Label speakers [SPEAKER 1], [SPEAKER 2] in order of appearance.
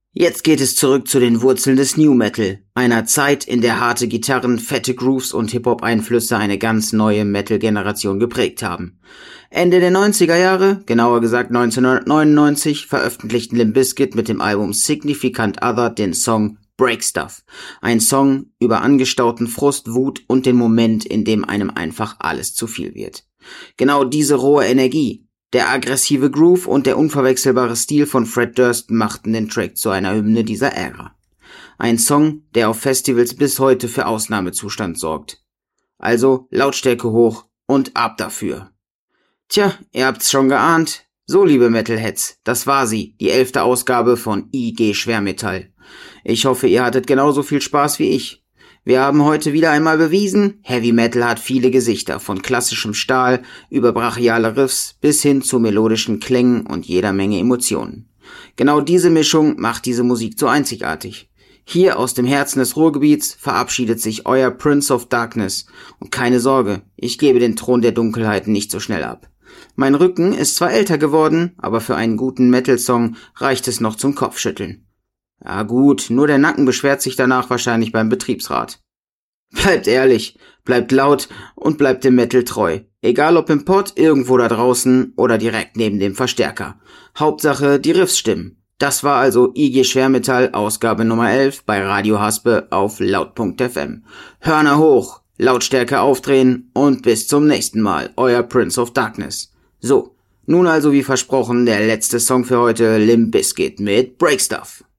[SPEAKER 1] Jetzt geht es zurück zu den Wurzeln des New Metal, einer Zeit, in der harte Gitarren, fette Grooves und Hip-Hop-Einflüsse eine ganz neue Metal-Generation geprägt haben. Ende der 90er Jahre, genauer gesagt 1999, veröffentlichten Limp Bizkit mit dem Album Significant Other den Song Break Stuff. Ein Song über angestauten Frust, Wut und den Moment, in dem einem einfach alles zu viel wird. Genau diese rohe Energie, der aggressive Groove und der unverwechselbare Stil von Fred Durst machten den Track zu einer Hymne dieser Ära. Ein Song, der auf Festivals bis heute für Ausnahmezustand sorgt. Also Lautstärke hoch und ab dafür. Tja, ihr habt's schon geahnt. So, liebe Metalheads, das war sie, die 11. Ausgabe von IG Schwermetall. Ich hoffe, ihr hattet genauso viel Spaß wie ich. Wir haben heute wieder einmal bewiesen, Heavy Metal hat viele Gesichter, von klassischem Stahl über brachiale Riffs bis hin zu melodischen Klängen und jeder Menge Emotionen. Genau diese Mischung macht diese Musik so einzigartig. Hier aus dem Herzen des Ruhrgebiets verabschiedet sich euer Prince of Darkness. Und keine Sorge, ich gebe den Thron der Dunkelheit nicht so schnell ab. Mein Rücken ist zwar älter geworden, aber für einen guten Metal-Song reicht es noch zum Kopfschütteln. Ja gut, nur der Nacken beschwert sich danach wahrscheinlich beim Betriebsrat. Bleibt ehrlich, bleibt laut und bleibt dem Metal treu. Egal ob im Pod, irgendwo da draußen oder direkt neben dem Verstärker. Hauptsache, die Riffs stimmen. Das war also IG Schwermetall, Ausgabe Nummer 11 bei Radio Haspe auf laut.fm. Hörner hoch, Lautstärke aufdrehen und bis zum nächsten Mal, euer Prince of Darkness. So, nun also wie versprochen der letzte Song für heute, Limp Bizkit mit Break Stuff.